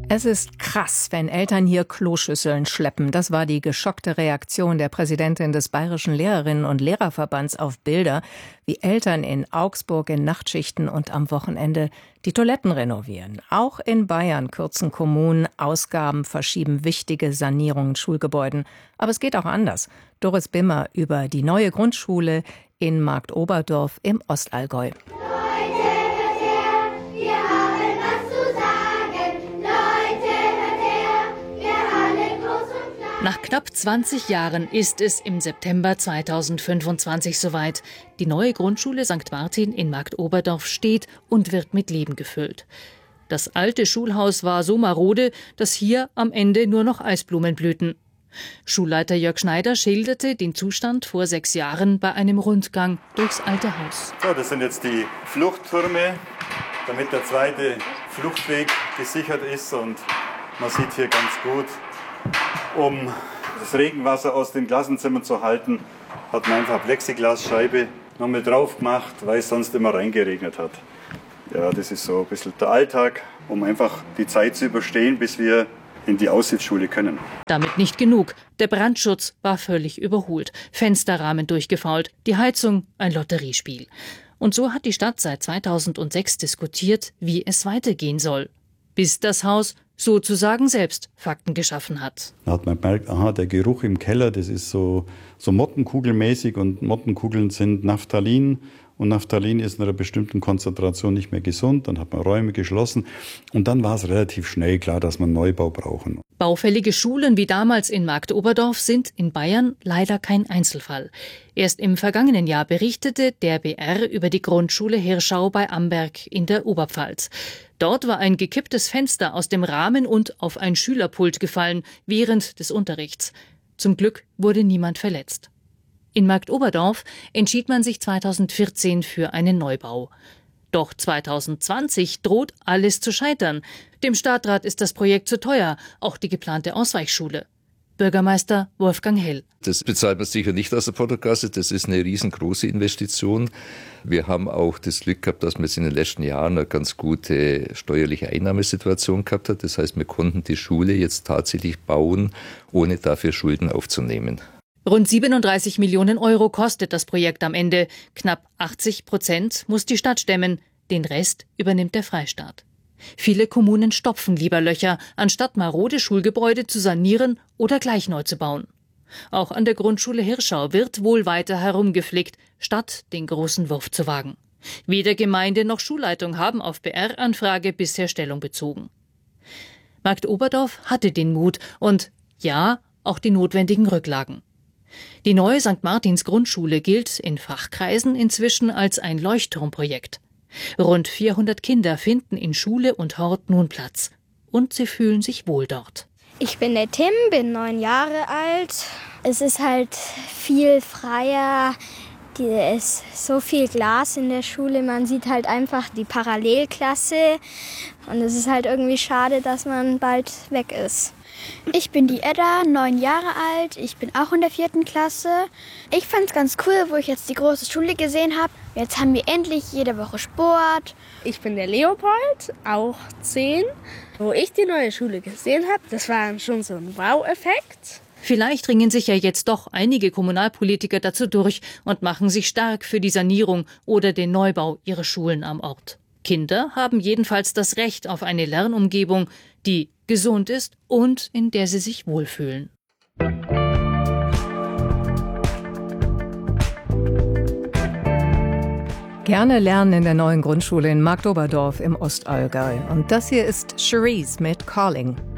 Es ist krass, wenn Eltern hier Kloschüsseln schleppen. Das war die geschockte Reaktion der Präsidentin des Bayerischen Lehrerinnen- und Lehrerverbands auf Bilder, wie Eltern in Augsburg in Nachtschichten und am Wochenende die Toiletten renovieren. Auch in Bayern kürzen Kommunen Ausgaben, verschieben wichtige Sanierungen Schulgebäuden. Aber es geht auch anders. Doris Bimmer über die neue Grundschule in Marktoberdorf im Ostallgäu. Nach knapp 20 Jahren ist es im September 2025 soweit. Die neue Grundschule St. Martin in Marktoberdorf steht und wird mit Leben gefüllt. Das alte Schulhaus war so marode, dass hier am Ende nur noch Eisblumen blühten. Schulleiter Jörg Schneider schilderte den Zustand vor 6 Jahren bei einem Rundgang durchs alte Haus. So, das sind jetzt die Fluchttürme, damit der zweite Fluchtweg gesichert ist. Und man sieht hier ganz gut, um das Regenwasser aus den Klassenzimmern zu halten, hat man einfach eine Plexiglasscheibe noch mit drauf gemacht, weil es sonst immer reingeregnet hat. Ja, das ist so ein bisschen der Alltag, um einfach die Zeit zu überstehen, bis wir in die Aushilfsschule können. Damit nicht genug. Der Brandschutz war völlig überholt, Fensterrahmen durchgefault, die Heizung ein Lotteriespiel. Und so hat die Stadt seit 2006 diskutiert, wie es weitergehen soll. Bis das Haus sozusagen selbst Fakten geschaffen hat. Da hat man gemerkt, der Geruch im Keller, das ist so mottenkugelmäßig, und Mottenkugeln sind Naphthalin. Und Naphthalin ist in einer bestimmten Konzentration nicht mehr gesund. Dann hat man Räume geschlossen. Und dann war es relativ schnell klar, dass man Neubau brauchen. Baufällige Schulen wie damals in Marktoberdorf sind in Bayern leider kein Einzelfall. Erst im vergangenen Jahr berichtete der BR über die Grundschule Hirschau bei Amberg in der Oberpfalz. Dort war ein gekipptes Fenster aus dem Rahmen und auf ein Schülerpult gefallen während des Unterrichts. Zum Glück wurde niemand verletzt. In Marktoberdorf entschied man sich 2014 für einen Neubau. Doch 2020 droht alles zu scheitern. Dem Stadtrat ist das Projekt zu teuer, auch die geplante Ausweichschule. Bürgermeister Wolfgang Hell. Das bezahlt man sicher nicht aus der Portokasse, das ist eine riesengroße Investition. Wir haben auch das Glück gehabt, dass man jetzt in den letzten Jahren eine ganz gute steuerliche Einnahmesituation gehabt hat. Das heißt, wir konnten die Schule jetzt tatsächlich bauen, ohne dafür Schulden aufzunehmen. Rund 37 Millionen Euro kostet das Projekt am Ende. Knapp 80% muss die Stadt stemmen, den Rest übernimmt der Freistaat. Viele Kommunen stopfen lieber Löcher, anstatt marode Schulgebäude zu sanieren oder gleich neu zu bauen. Auch an der Grundschule Hirschau wird wohl weiter herumgeflickt, statt den großen Wurf zu wagen. Weder Gemeinde noch Schulleitung haben auf BR-Anfrage bisher Stellung bezogen. Marktoberdorf hatte den Mut und ja, auch die notwendigen Rücklagen. Die neue St. Martins Grundschule gilt in Fachkreisen inzwischen als ein Leuchtturmprojekt. Rund 400 Kinder finden in Schule und Hort nun Platz. Und sie fühlen sich wohl dort. Ich bin der Tim, bin 9 Jahre alt. Es ist halt viel freier. Es ist so viel Glas in der Schule. Man sieht halt einfach die Parallelklasse. Und es ist halt irgendwie schade, dass man bald weg ist. Ich bin die Edda, 9 Jahre alt. Ich bin auch in der 4. Klasse. Ich fand es ganz cool, wo ich jetzt die große Schule gesehen habe. Jetzt haben wir endlich jede Woche Sport. Ich bin der Leopold, auch 10. Wo ich die neue Schule gesehen habe, das war schon so ein Wow-Effekt. Vielleicht ringen sich ja jetzt doch einige Kommunalpolitiker dazu durch und machen sich stark für die Sanierung oder den Neubau ihrer Schulen am Ort. Kinder haben jedenfalls das Recht auf eine Lernumgebung, die gesund ist und in der sie sich wohlfühlen. Gerne lernen in der neuen Grundschule in Marktoberdorf im Ostallgäu. Und das hier ist Cherise mit Calling.